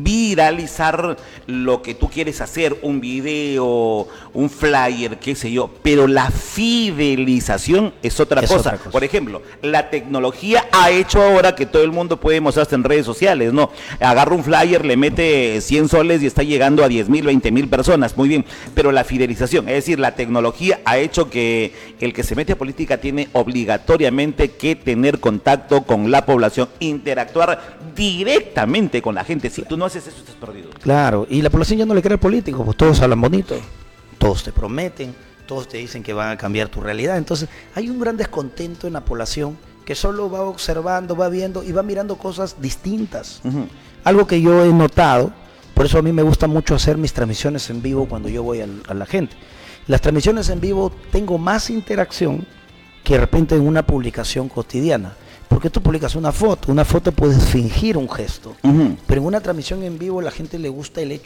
Speaker 1: viralizar lo que tú quieres hacer, un video, un flyer, qué sé yo, pero la fidelización es otra,
Speaker 9: Es
Speaker 1: cosa.
Speaker 9: otra cosa.
Speaker 1: Por ejemplo, la tecnología ha hecho ahora que todo el mundo puede mostrarse en redes sociales, ¿no? Agarra un flyer, le mete cien soles y está llegando a diez mil, veinte mil personas, muy bien, pero la fidelización, es decir, la tecnología ha hecho que el que se mete a política tiene obligatoriamente que tener contacto con la población, interactuar directamente con la gente. Si tú no haces eso, estás perdido.
Speaker 9: Claro, y la población ya no le cree al político, pues todos hablan bonito, todos te prometen, todos te dicen que van a cambiar tu realidad. Entonces, hay un gran descontento en la población que solo va observando, va viendo y va mirando cosas distintas.
Speaker 1: Ujú.
Speaker 9: Algo que yo he notado, por eso a mí me gusta mucho hacer mis transmisiones en vivo cuando yo voy al- a la gente. Las transmisiones en vivo tengo más interacción que de repente en una publicación cotidiana. Porque tú publicas una foto, una foto puedes fingir un gesto,
Speaker 1: Ujú.
Speaker 9: pero en una transmisión en vivo la gente le gusta el hecho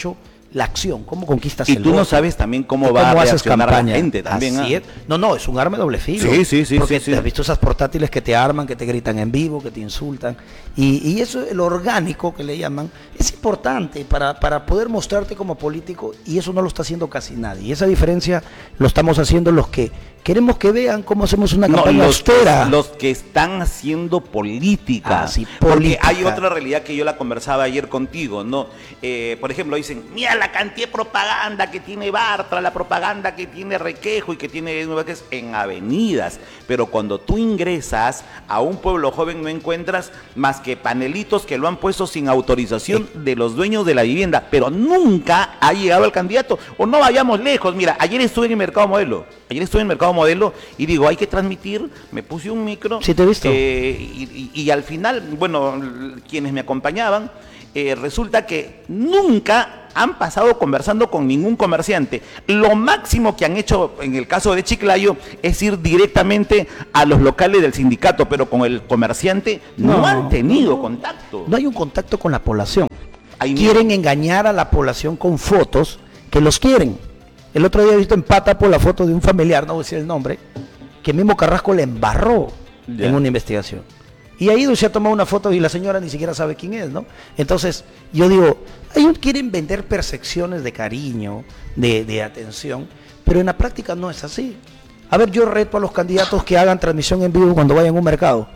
Speaker 9: la acción, cómo conquistas
Speaker 1: y
Speaker 9: el
Speaker 1: tú
Speaker 9: voto.
Speaker 1: no sabes también cómo
Speaker 9: ¿Y
Speaker 1: va a
Speaker 9: cómo haces
Speaker 1: reaccionar
Speaker 9: campaña?
Speaker 1: la gente también.
Speaker 9: Así
Speaker 1: ¿ah?
Speaker 9: es. No, no, es un arma de doble filo.
Speaker 1: Sí, sí, sí.
Speaker 9: Porque
Speaker 1: sí, sí.
Speaker 9: te has visto esas portátiles que te arman, que te gritan en vivo, que te insultan. Y, y eso, el orgánico que le llaman, es importante para, para poder mostrarte como político, y eso no lo está haciendo casi nadie. Y esa diferencia lo estamos haciendo los que queremos que vean cómo hacemos una
Speaker 1: No,
Speaker 9: campaña
Speaker 1: los,
Speaker 9: austera.
Speaker 1: los que están haciendo política.
Speaker 9: Ah, sí,
Speaker 1: Porque
Speaker 9: política.
Speaker 1: hay otra realidad que yo la conversaba ayer contigo, ¿no? Eh, por ejemplo, dicen, mira la cantidad de propaganda que tiene Bartra, la propaganda que tiene Requejo y que tiene en avenidas. Pero cuando tú ingresas a un pueblo joven no encuentras más que panelitos que lo han puesto sin autorización de los dueños de la vivienda. Pero nunca ha llegado el candidato. O no vayamos lejos. Mira, ayer estuve en el Mercado Modelo. Ayer estuve en el Mercado Modelo y digo, hay que transmitir, me puse un micro.
Speaker 9: Sí, te he visto.
Speaker 1: Eh, y, y, y al final, bueno, quienes me acompañaban, eh, resulta que nunca han pasado conversando con ningún comerciante. Lo máximo que han hecho en el caso de Chiclayo es ir directamente a los locales del sindicato, pero con el comerciante no, no han tenido no, contacto.
Speaker 9: No hay un contacto con la población.
Speaker 1: Hay
Speaker 9: quieren miedo. engañar a la población con fotos que los quieren. El otro día he visto en Pátapo la foto de un familiar, no voy a decir el nombre, que mismo Carrasco le embarró yeah. en una investigación. Y ha ido y se ha tomado una foto y la señora ni siquiera sabe quién es, ¿no? Entonces, yo digo, ellos quieren vender percepciones de cariño, de, de atención, pero en la práctica no es así. A ver, yo reto a los candidatos que hagan transmisión en vivo cuando vayan a un mercado.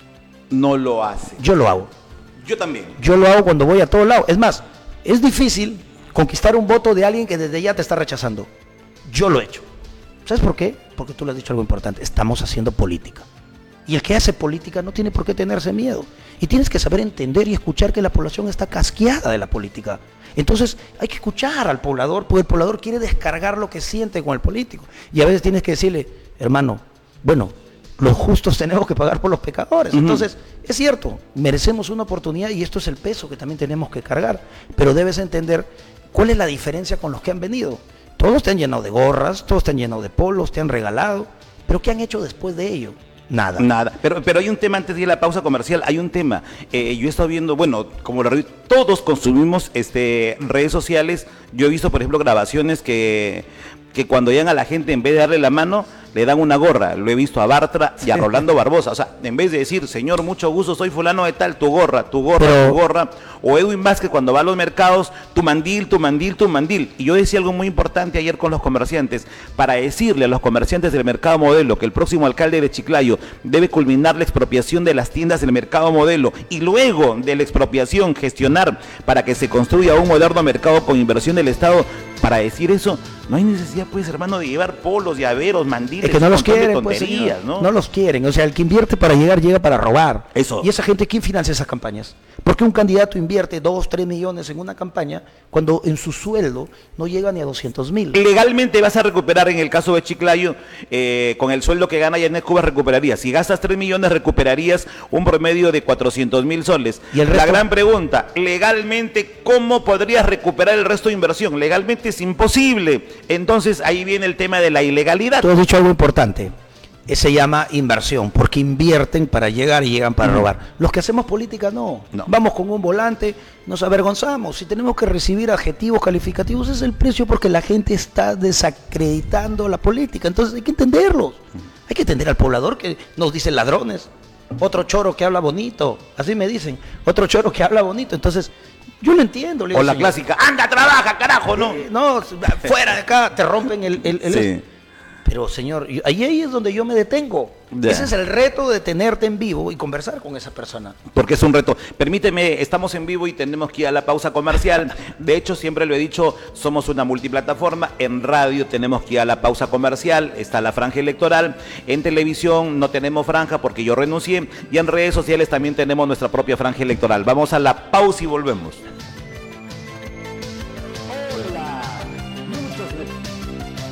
Speaker 1: No lo hacen.
Speaker 9: Yo lo hago.
Speaker 1: Yo también.
Speaker 9: Yo lo hago cuando voy a todos lados. Es más, es difícil conquistar un voto de alguien que desde ya te está rechazando. Yo lo he hecho. ¿Sabes por qué? Porque tú le has dicho algo importante. Estamos haciendo política. Y el que hace política no tiene por qué tenerse miedo. Y tienes que saber entender y escuchar que la población está casqueada de la política. Entonces hay que escuchar al poblador, porque el poblador quiere descargar lo que siente con el político. Y a veces tienes que decirle, hermano, bueno, los justos tenemos que pagar por los pecadores. Uh-huh. Entonces, es cierto, merecemos una oportunidad y esto es el peso que también tenemos que cargar. Pero debes entender cuál es la diferencia con los que han venido. Todos te han llenado de gorras, todos te han llenado de polos, te han regalado. Pero ¿qué han hecho después de ello? Nada.
Speaker 1: Nada. Pero, pero hay un tema antes de ir a la pausa comercial, hay un tema. Eh, yo he estado viendo, bueno, como la, todos consumimos este, redes sociales. Yo he visto, por ejemplo, grabaciones que, que cuando llegan a la gente, en vez de darle la mano, le dan una gorra. Lo he visto a Bartra y a Rolando Barbosa. O sea, en vez de decir, señor, mucho gusto, soy fulano de tal, tu gorra, tu gorra, Pero... tu gorra. O Edwin Vázquez cuando va a los mercados, tu mandil, tu mandil, tu mandil. Y yo decía algo muy importante ayer con los comerciantes, para decirle a los comerciantes del Mercado Modelo que el próximo alcalde de Chiclayo debe culminar la expropiación de las tiendas del Mercado Modelo y luego de la expropiación gestionar para que se construya un moderno mercado con inversión del Estado. Para decir eso, no hay necesidad, pues, hermano, de llevar polos, llaveros, mandiles,
Speaker 9: es que no los quieren,
Speaker 1: tonterías,
Speaker 9: pues,
Speaker 1: ¿no?
Speaker 9: No los quieren. O sea, el que invierte para llegar, llega para robar.
Speaker 1: Eso.
Speaker 9: ¿Y esa gente quién financia esas campañas? ¿Por qué un candidato invierte dos, tres millones en una campaña cuando en su sueldo no llega ni a doscientos mil? Legalmente
Speaker 1: vas a recuperar, en el caso de Chiclayo, eh, con el sueldo que gana Yanet Cuba recuperarías. Si gastas tres millones, recuperarías un promedio de cuatrocientos mil soles. ¿Y el resto? La gran pregunta, legalmente, ¿cómo podrías recuperar el resto de inversión? Legalmente es imposible. Entonces ahí viene el tema de la ilegalidad.
Speaker 9: Tú has dicho algo importante. Se llama inversión, porque invierten para llegar y llegan para uh-huh. robar. Los que hacemos política no. no. Vamos con un volante, nos avergonzamos. Si tenemos que recibir adjetivos calificativos, es el precio, porque la gente está desacreditando la política. Entonces hay que entenderlos. Uh-huh. Hay que entender al poblador que nos dicen ladrones. Otro choro que habla bonito. Así me dicen. Otro choro que habla bonito. Entonces, yo lo entiendo. Le
Speaker 1: digo, o la señor, clásica, anda, trabaja, carajo, ¿no?
Speaker 9: Eh, no, fuera de acá, te rompen el... el, el
Speaker 1: sí.
Speaker 9: este. Pero, señor, ahí, ahí es donde yo me detengo. Yeah. Ese es el reto de tenerte en vivo y conversar con esa persona.
Speaker 1: Porque es un reto. Permíteme, estamos en vivo y tenemos que ir a la pausa comercial. De hecho, siempre lo he dicho, somos una multiplataforma. En radio tenemos que ir a la pausa comercial, está la franja electoral. En televisión no tenemos franja porque yo renuncié. Y en redes sociales también tenemos nuestra propia franja electoral. Vamos a la pausa y volvemos.